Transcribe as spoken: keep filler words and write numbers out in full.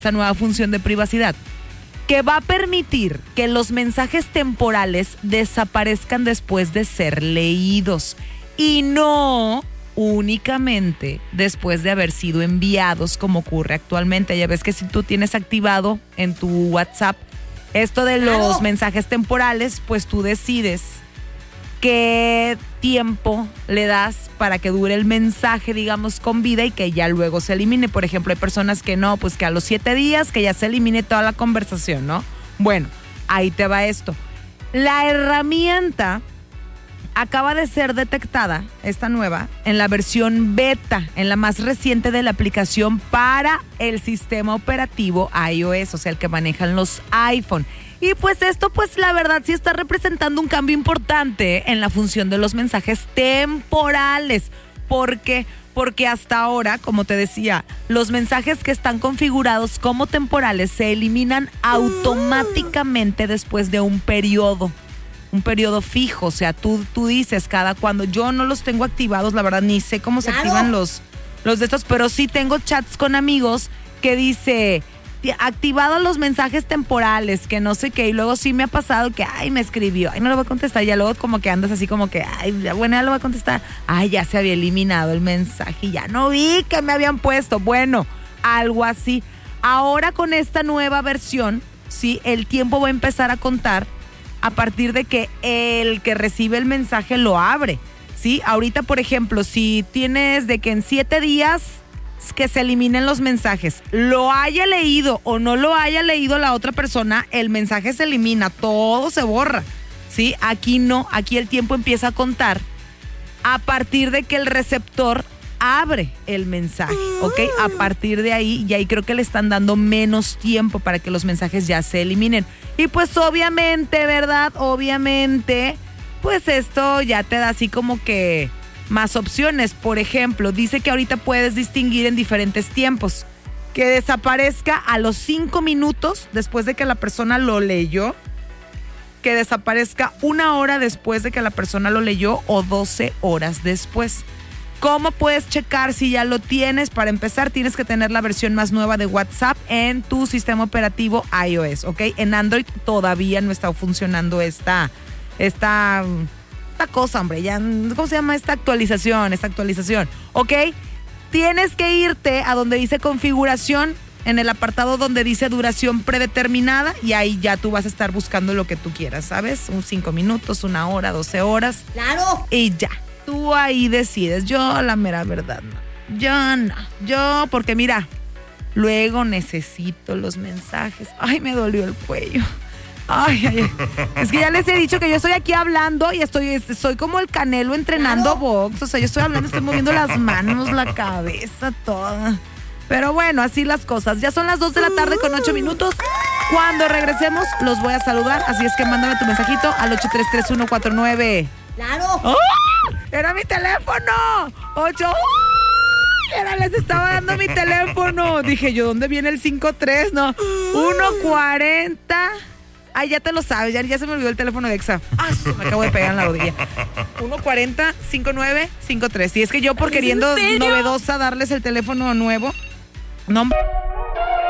esta nueva función de privacidad que va a permitir que los mensajes temporales desaparezcan después de ser leídos y no únicamente después de haber sido enviados, como ocurre actualmente. Ya ves que si tú tienes activado en tu WhatsApp esto de los claro. mensajes temporales, pues tú decides qué tiempo le das para que dure el mensaje, digamos, con vida y que ya luego se elimine. Por ejemplo, hay personas que no, pues que a los siete días que ya se elimine toda la conversación, ¿no? Bueno, ahí te va esto. La herramienta acaba de ser detectada, esta nueva, en la versión beta, en la más reciente de la aplicación para el sistema operativo iOS, o sea, el que manejan los iPhone. Y pues esto, pues la verdad sí está representando un cambio importante en la función de los mensajes temporales. ¿Por qué? Porque hasta ahora, como te decía, los mensajes que están configurados como temporales se eliminan automáticamente después de un periodo. Un periodo fijo, o sea, tú, tú dices cada cuando. Yo no los tengo activados, la verdad, ni sé cómo se claro. activan los, los de estos, pero sí tengo chats con amigos que dice activados los mensajes temporales, que no sé qué, y luego sí me ha pasado que, ay, me escribió, ay, no lo voy a contestar, ya luego como que andas así como que, ay, bueno, ya lo voy a contestar, ay, ya se había eliminado el mensaje y ya no vi que me habían puesto, bueno, algo así. Ahora con esta nueva versión, sí, el tiempo va a empezar a contar a partir de que el que recibe el mensaje lo abre, ¿sí? Ahorita, por ejemplo, si tienes de que en siete días que se eliminen los mensajes, lo haya leído o no lo haya leído la otra persona, el mensaje se elimina, todo se borra, ¿sí? Aquí no, aquí el tiempo empieza a contar a partir de que el receptor abre el mensaje, ¿ok? A partir de ahí, y ahí creo que le están dando menos tiempo para que los mensajes ya se eliminen. Y pues obviamente, ¿verdad? Obviamente, pues esto ya te da así como que más opciones. Por ejemplo, dice que ahorita puedes distinguir en diferentes tiempos. Que desaparezca a los cinco minutos después de que la persona lo leyó. Que desaparezca una hora después de que la persona lo leyó o doce horas después. ¿Cómo puedes checar si ya lo tienes? Para empezar, tienes que tener la versión más nueva de WhatsApp en tu sistema operativo iOS, ¿ok? En Android todavía no está funcionando esta, esta, esta cosa, hombre. Ya, ¿cómo se llama? Esta actualización, esta actualización, ¿ok? Tienes que irte a donde dice configuración, en el apartado donde dice duración predeterminada, y ahí ya tú vas a estar buscando lo que tú quieras, ¿sabes? Un cinco minutos, una hora, doce horas. ¡Claro! Y ya. Tú ahí decides. Yo, la mera verdad, no. Yo no. Yo, porque mira, luego necesito los mensajes. Ay, me dolió el cuello. Ay, ay, ay. Es que ya les he dicho que yo estoy aquí hablando y estoy, soy como el Canelo entrenando box. O sea, yo estoy hablando, estoy moviendo las manos, la cabeza, toda. Pero bueno, así las cosas. Ya son las dos de la tarde con ocho minutos. Cuando regresemos, los voy a saludar. Así es que mándame tu mensajito al ocho tres tres uno cuatro nueve. ¡Claro! ¡Oh! ¡Era mi teléfono! ¡Ocho! ¡Oh! Era, les estaba dando mi teléfono. Dije yo, ¿dónde viene el cinco tres? No, uno cuarenta. Ay, ya te lo sabes, ya, ya se me olvidó el teléfono de Exa. Ah, me acabo de pegar en la rodilla. uno cuarenta, cincuenta y nueve, cincuenta y tres. Y es que yo por queriendo novedosa darles el teléfono nuevo. No.